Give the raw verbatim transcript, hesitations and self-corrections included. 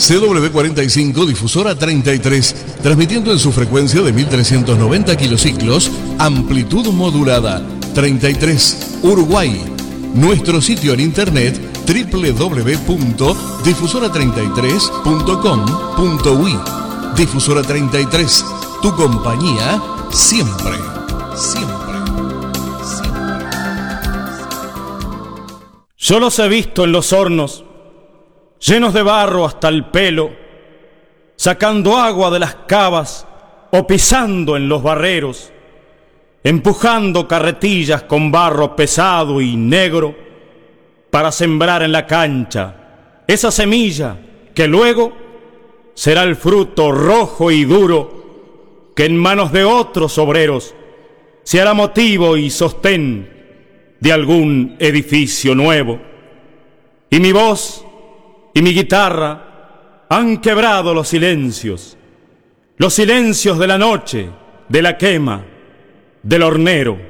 C W cuarenta y cinco, difusora treinta y tres, transmitiendo en su frecuencia de mil trescientos noventa kilociclos, amplitud modulada, treinta y tres, Uruguay. Nuestro sitio en internet doble u doble u doble u punto difusora treinta y tres punto com punto u i. Difusora treinta y tres, tu compañía siempre, siempre, siempre. Yo los he visto en los hornos, llenos de barro hasta el pelo, sacando agua de las cavas o pisando en los barreros, empujando carretillas con barro pesado y negro para sembrar en la cancha esa semilla que luego será el fruto rojo y duro que en manos de otros obreros se hará motivo y sostén de algún edificio nuevo. Y mi voz y mi guitarra han quebrado los silencios, los silencios de la noche, de la quema, del hornero.